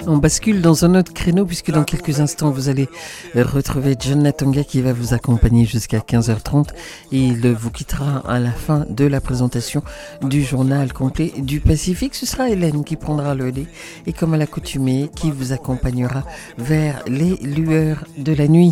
On bascule dans un autre créneau puisque dans quelques instants vous allez retrouver John Natonga qui va vous accompagner jusqu'à 15h30 et il vous quittera à la fin de la présentation du journal complet du Pacifique. Ce sera Hélène qui prendra le lait et comme à l'accoutumée qui vous accompagnera vers les lueurs de la nuit.